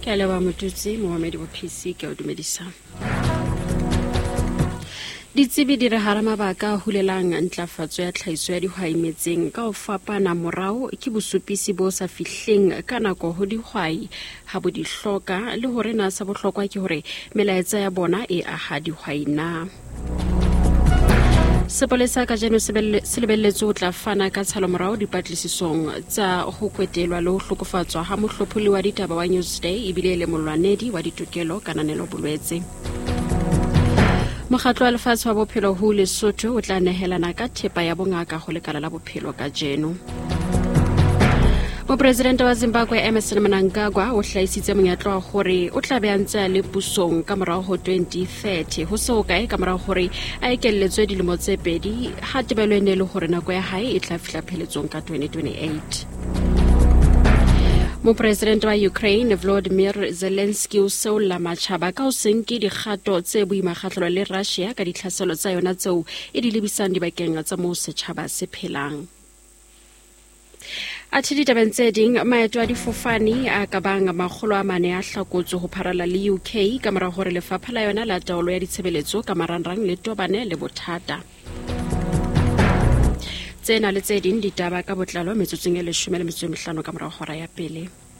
Ke a leba motutsi Mohammed Bophisi ke o dumedisa. Ditsebi di re hara mabaka a hulelang ntlafatso ya tlhahiso ya dihwai metseng ka ho fapana morao ke bosupisi bo sa fihleng ka nako ho dihwai ha bo di hloka le hore na sa bohlokwa ke hore melaetsa ya bona e aha dihwai na. Sepolesa ka jeno se lebelletse ho tla fana ka tshalomorao dipatlisisong tsa ho kwetelwa le ho hlokofatswa ha mohlopholi wa ditaba wa Newsday ebile le molwanedi wa ditokelo kananelo bolwetse. Mokgatlo wa lefatshe wa bophelo ho Lesotho o tla nehelana ka thepa ya bongaka ho lekala la bophelo ka jeno. Mopresidente wa Zimbabwe Emmerson Mnangagwa o hlahisitse monyetlo wa hore o tla be a ntse a le pusong ka morao ho 2030 ho se ho kae ka morao hore a ekelletswe dilemo tse pedi ha tebelo ene le hore nako ya hae e tla fihla pheletsong ka 2028. Mopresidente wa Ukraine Volodymyr Zelensky o seolla matjhaba ka ho senke dikgato tse boima kgahlano le Russia ka ditlhaselo tsa yona tseo e di lebisang dibakeng tsa moo setjhaba se phelang. Athe ditabeng tse ding maeto a difofane a ka bang 400 a hlakotswe ho pharala le UK ka mora hore lefapha la yona la taolo ya ditshebeletso ka marangrang le tobane le bothata. Tsena le tse ding ditaba ka botlalo metsotsong e 15 ka mora hora ya pele.